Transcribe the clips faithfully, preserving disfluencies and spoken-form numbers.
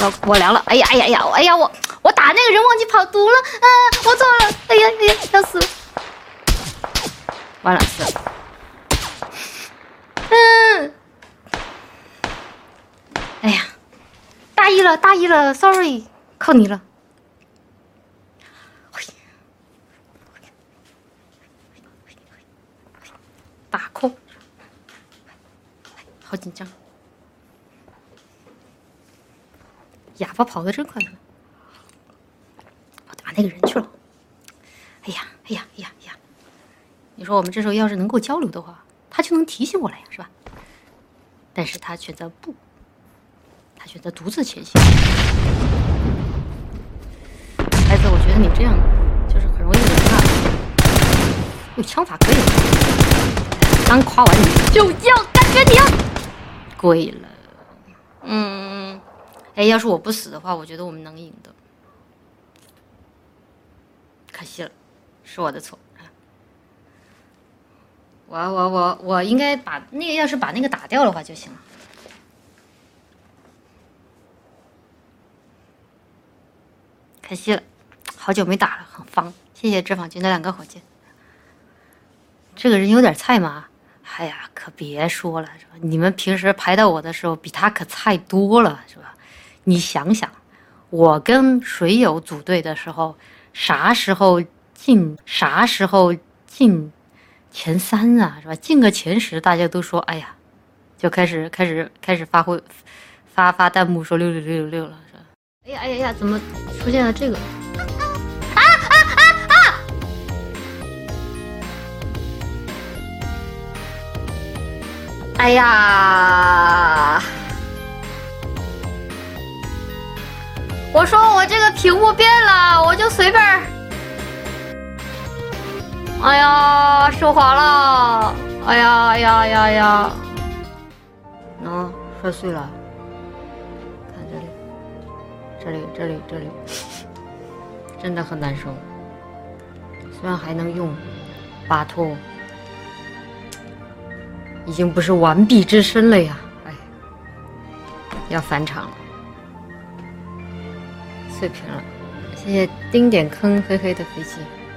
我我凉了，哎呀哎呀呀，哎呀我我打那个人忘记跑毒了，啊，我错了，哎呀哎呀要死了，完了死了，嗯，哎呀，大意了大意了 ，sorry， 靠你了。打 call， 好紧张，哑巴跑得真快，我打那个人去了。哎呀，哎呀，哎呀，哎呀！你说我们这时候要是能够交流的话，他就能提醒我了呀，是吧？但是他选择不，他选择独自前行。孩子，我觉得你这样就是很容易惹怕。有枪法可以，刚夸完你就要感觉你要跪了。嗯，哎，要是我不死的话，我觉得我们能赢的。可惜了，是我的错。我我我我应该把那个，要是把那个打掉的话就行了。可惜了，好久没打了，很方。谢谢脂肪君的两个火箭。这个人有点菜吗？哎呀，可别说了，是吧？你们平时排到我的时候，比他可菜多了，是吧？你想想，我跟水友组队的时候，啥时候进，啥时候进前三啊，是吧？进个前十，大家都说，哎呀，就开始开始开始发挥发发弹幕说六六六六六了，是吧？哎呀哎呀呀，怎么出现了这个？啊啊啊啊！哎呀！我说我这个屏幕变了，我就随便。哎呀，手滑了！哎呀哎呀哎呀哎呀！喏，摔碎了。看这里，这里这里这里，真的很难受。虽然还能用，巴托已经不是完璧之身了呀！哎，要返场了。碎屏了，谢谢丁点坑黑黑的飞机。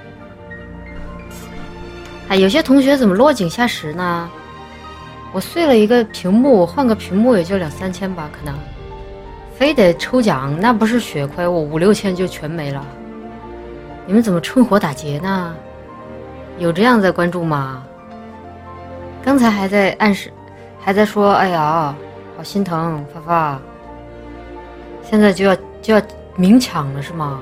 哎，有些同学怎么落井下石呢？我碎了一个屏幕，我换个屏幕也就两三千吧，可能。非得抽奖，那不是血亏，我五六千就全没了。你们怎么趁火打劫呢？有这样在关注吗？刚才还在暗示，还在说，哎呀，好心疼，发发。现在就要就要明抢了是吗？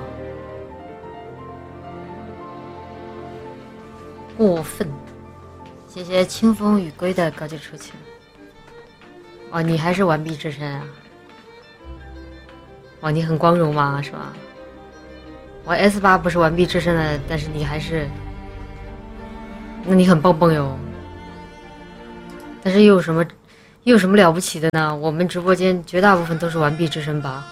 过分！谢谢清风与归的高级出勤。哦，你还是完璧之身啊？哇，你很光荣吗？是吧？我 S 八不是完璧之身的，但是你还是，那你很棒棒哟。但是又有什么，又有什么了不起的呢？我们直播间绝大部分都是完璧之身吧？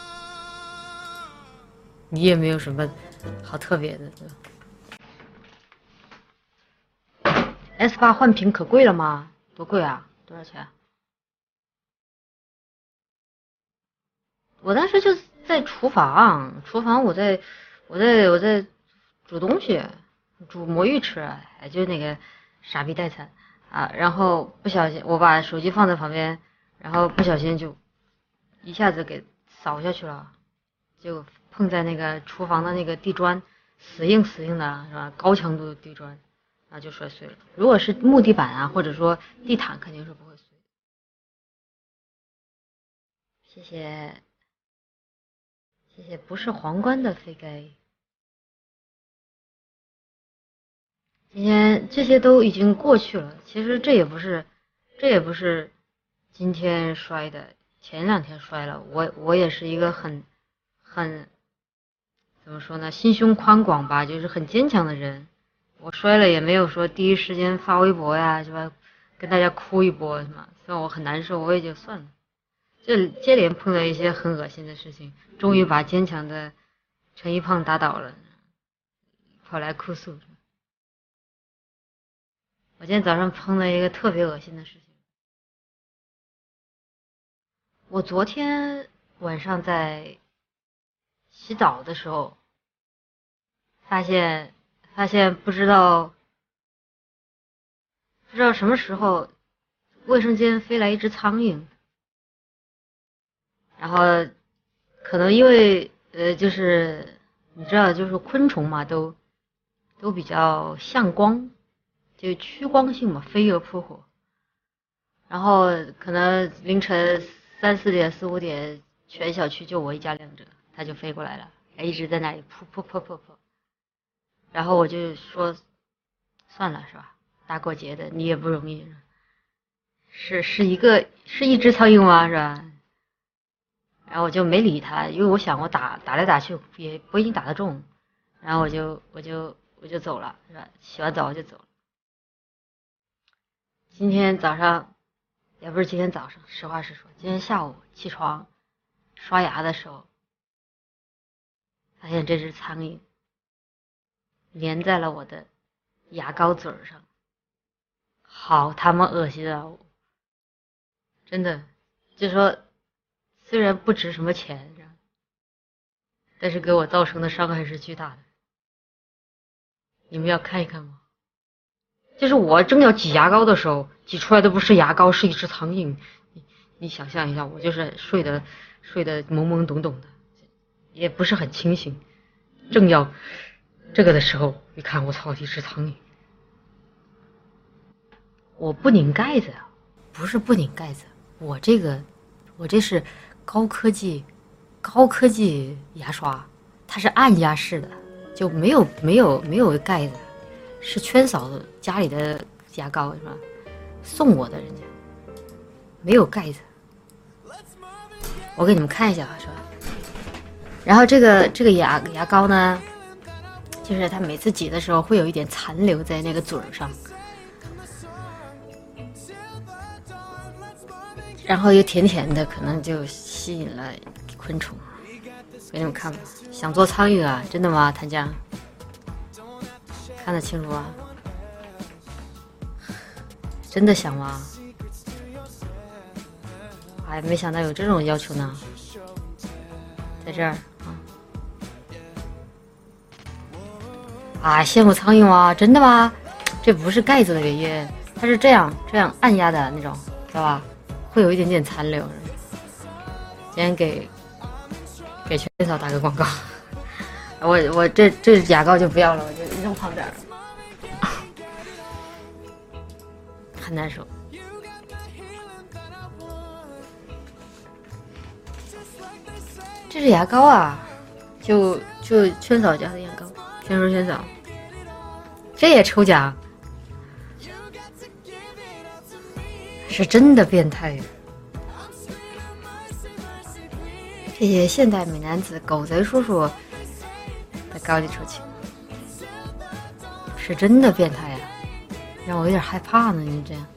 你也没有什么好特别的，对吧？S 八换屏可贵了吗？多贵啊？多少钱？我当时就在厨房，厨房我在，我在我在煮东西，煮魔芋吃，哎，就那个傻逼代餐啊，然后不小心我把手机放在旁边，然后不小心就一下子给扫下去了，就碰在那个厨房的那个地砖，死硬死硬的是吧？高强度的地砖。然后就摔碎了。如果是木地板啊，或者说地毯，肯定是不会碎的。谢谢，谢谢，不是皇冠的飞该。今天这些都已经过去了，其实这也不是，这也不是今天摔的，前两天摔了。我我也是一个很很怎么说呢，心胸宽广吧，就是很坚强的人。我摔了也没有说第一时间发微博呀，是吧？跟大家哭一波是吗？虽然我很难受，我也就算了。就接连碰到一些很恶心的事情，终于把坚强的陈一胖打倒了，跑来哭诉。我今天早上碰到一个特别恶心的事情。我昨天晚上在洗澡的时候，发现发现不知道不知道什么时候，卫生间飞来一只苍蝇，然后可能因为呃就是你知道就是昆虫嘛，都都比较向光，就趋光性嘛，飞蛾扑火。然后可能凌晨三四点四五点，全小区就我一家亮着，它就飞过来了，一直在那里扑扑扑扑扑。然后我就说算了是吧，大过节的你也不容易，是是一个是一只苍蝇吗是吧？然后我就没理他，因为我想我打打来打去也不一定打得中，然后我就我就我就走了是吧？洗完澡我就走了。今天早上也不是今天早上，实话实说，今天下午起床刷牙的时候，发现这只苍蝇粘在了我的牙膏嘴上，好他妈恶心啊！真的，就说虽然不值什么钱，但是给我造成的伤害是巨大的。你们要看一看吗？就是我正要挤牙膏的时候，挤出来的不是牙膏，是一只苍蝇。你你想象一下，我就是睡得睡得懵拧懂懂的，也不是很清醒，正要这个的时候，一看我操，一只苍蝇。我不拧盖子啊，不是不拧盖子，我这个我这是高科技高科技牙刷，它是按压式的，就没有没有没有盖子，是圈嫂子家里的牙膏是吧？送我的，人家没有盖子。我给你们看一下是吧？然后这个这个牙牙膏呢，就是它每次挤的时候会有一点残留在那个嘴上，然后又甜甜的，可能就吸引了昆虫。给你们看吧，想做苍蝇啊？真的吗？谭江，看得清楚啊？真的想吗？哎，没想到有这种要求呢，在这儿啊！啊，羡慕苍蝇吗？真的吗？这不是盖子的原因，它是这样这样按压的那种，知道吧？会有一点点残留。今天给给全嫂打个广告，我我这这牙膏就不要了，我就扔旁边了，很难受。这是牙膏啊，就就圈嫂家的牙膏，圈叔圈嫂，这也抽奖，是真的变态呀！这些现代美男子狗贼叔叔的高级出勤，是真的变态呀，让我有点害怕呢。你这样。